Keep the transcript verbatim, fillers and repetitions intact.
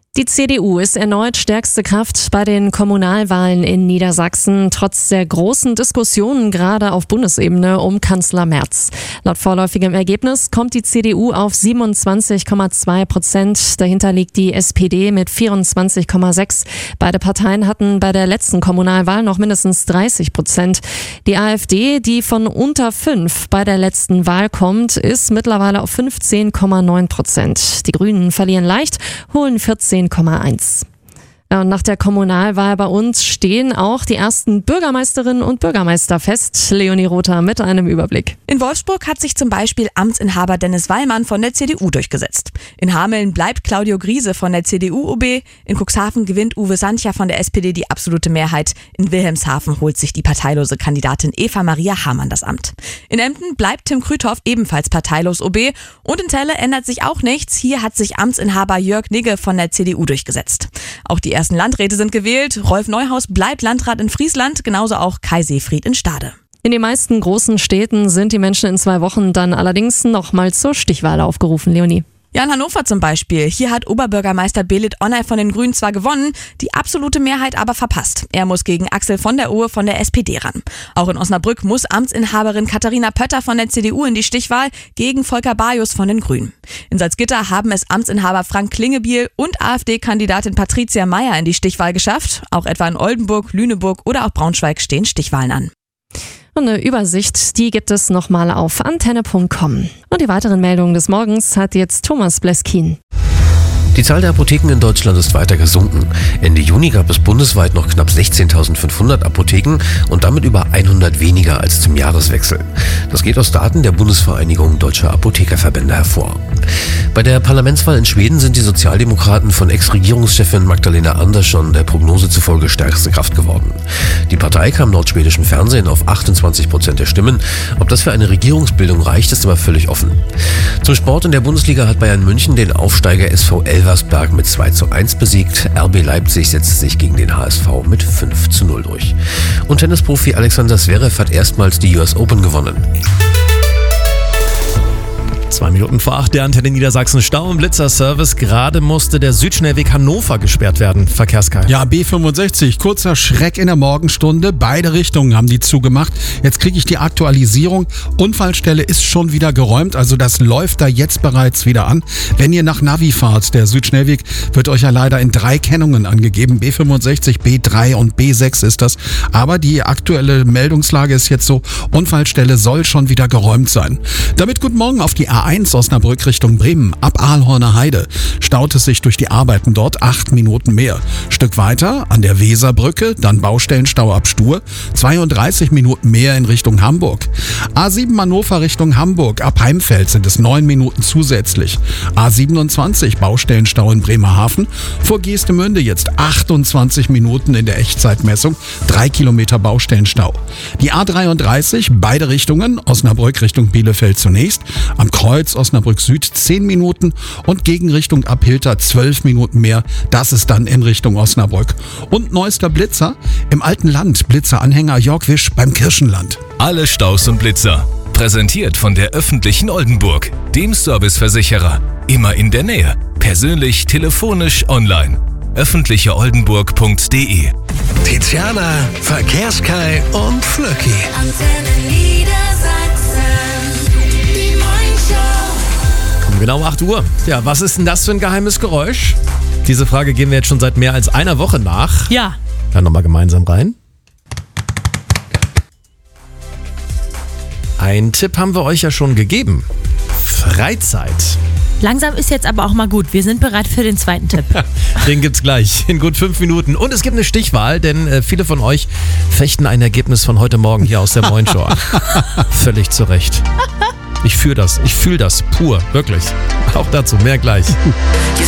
Die C D U ist erneut stärkste Kraft bei den Kommunalwahlen in Niedersachsen, trotz der großen Diskussionen gerade auf Bundesebene um Kanzler Merz. Laut vorläufigem Ergebnis kommt die C D U auf siebenundzwanzig Komma zwei Prozent. Dahinter liegt die S P D mit vierundzwanzig Komma sechs. Beide Parteien hatten bei der letzten Kommunalwahl noch mindestens dreißig Prozent. Die AfD, die von unter fünf bei der letzten Wahl kommt, ist mittlerweile auf fünfzehn Komma neun Prozent. Die Grünen verlieren leicht, holen vierzehn Komma eins. Ja, und nach der Kommunalwahl bei uns stehen auch die ersten Bürgermeisterinnen und Bürgermeister fest. Leonie Rother mit einem Überblick. In Wolfsburg hat sich zum Beispiel Amtsinhaber Dennis Wallmann von der C D U durchgesetzt. In Hameln bleibt Claudio Griese von der C D U O B. In Cuxhaven gewinnt Uwe Sancher von der S P D die absolute Mehrheit. In Wilhelmshaven holt sich die parteilose Kandidatin Eva Maria Hamann das Amt. In Emden bleibt Tim Krüthoff ebenfalls parteilos O B. Und in Celle ändert sich auch nichts. Hier hat sich Amtsinhaber Jörg Nigge von der C D U durchgesetzt. Auch die ersten Landräte sind gewählt. Rolf Neuhaus bleibt Landrat in Friesland, genauso auch Kai Seefried in Stade. In den meisten großen Städten sind die Menschen in zwei Wochen dann allerdings nochmal zur Stichwahl aufgerufen, Leonie. Ja, in Hannover zum Beispiel. Hier hat Oberbürgermeister Belit Onay von den Grünen zwar gewonnen, die absolute Mehrheit aber verpasst. Er muss gegen Axel von der Ohe von der S P D ran. Auch in Osnabrück muss Amtsinhaberin Katharina Pötter von der C D U in die Stichwahl gegen Volker Bajus von den Grünen. In Salzgitter haben es Amtsinhaber Frank Klingebiel und AfD-Kandidatin Patricia Meyer in die Stichwahl geschafft. Auch etwa in Oldenburg, Lüneburg oder auch Braunschweig stehen Stichwahlen an. Und eine Übersicht, die gibt es nochmal auf antenne Punkt com. Und die weiteren Meldungen des Morgens hat jetzt Thomas Bleskin. Die Zahl der Apotheken in Deutschland ist weiter gesunken. Ende Juni gab es bundesweit noch knapp sechzehntausendfünfhundert Apotheken und damit über hundert weniger als zum Jahreswechsel. Das geht aus Daten der Bundesvereinigung Deutscher Apothekerverbände hervor. Bei der Parlamentswahl in Schweden sind die Sozialdemokraten von Ex-Regierungschefin Magdalena Andersson der Prognose zufolge stärkste Kraft geworden. Die Partei kam laut schwedischem Fernsehen auf achtundzwanzig Prozent der Stimmen. Ob das für eine Regierungsbildung reicht, ist aber völlig offen. Zum Sport: in der Bundesliga hat Bayern München den Aufsteiger S V Elversberg mit zwei zu eins besiegt. R B Leipzig setzte sich gegen den H S V mit fünf zu null durch. Und Tennisprofi Alexander Zverev hat erstmals die U S Open gewonnen. Zwei Minuten vor acht, der Antenne Niedersachsen Stau- und Blitzer-Service. Gerade musste der Südschnellweg Hannover gesperrt werden. Verkehrskei. Ja, B fünfundsechzig, kurzer Schreck in der Morgenstunde. Beide Richtungen haben die zugemacht. Jetzt kriege ich die Aktualisierung. Unfallstelle ist schon wieder geräumt, also das läuft da jetzt bereits wieder an. Wenn ihr nach Navi fahrt, der Südschnellweg wird euch ja leider in drei Kennungen angegeben. B fünfundsechzig, B drei und B sechs ist das. Aber die aktuelle Meldungslage ist jetzt so, Unfallstelle soll schon wieder geräumt sein. Damit guten Morgen auf die A eins Osnabrück Richtung Bremen. Ab Ahlhorner Heide staut es sich durch die Arbeiten dort acht Minuten mehr. Stück weiter an der Weserbrücke, dann Baustellenstau ab Stur, zweiunddreißig Minuten mehr in Richtung Hamburg. A sieben Hannover Richtung Hamburg, ab Heimfeld sind es neun Minuten zusätzlich. A siebenundzwanzig Baustellenstau in Bremerhaven, vor Geestemünde jetzt achtundzwanzig Minuten in der Echtzeitmessung, drei Kilometer Baustellenstau. Die A dreiunddreißig, beide Richtungen, Osnabrück Richtung Bielefeld zunächst, am Kreuz Osnabrück Süd zehn Minuten und Gegenrichtung ab Hilter zwölf Minuten mehr. Das ist dann in Richtung Osnabrück. Und neuester Blitzer im alten Land. Blitzeranhänger Jörg Wisch beim Kirchenland. Alle Staus und Blitzer. Präsentiert von der öffentlichen Oldenburg, dem Serviceversicherer. Immer in der Nähe. Persönlich, telefonisch, online. öffentliche oldenburg punkt de. Tiziana, Verkehrskai und Flöcki. Genau acht Uhr. Ja, was ist denn das für ein geheimes Geräusch? Diese Frage gehen wir jetzt schon seit mehr als einer Woche nach. Ja. Dann nochmal gemeinsam rein. Ein Tipp haben wir euch ja schon gegeben. Freizeit. Langsam ist jetzt aber auch mal gut. Wir sind bereit für den zweiten Tipp. Den gibt's gleich in gut fünf Minuten. Und es gibt eine Stichwahl, denn äh, viele von euch fechten ein Ergebnis von heute Morgen hier aus der Moin Show an. Völlig zu Recht. Ich fühle das, ich fühle das pur, wirklich. Auch dazu mehr gleich.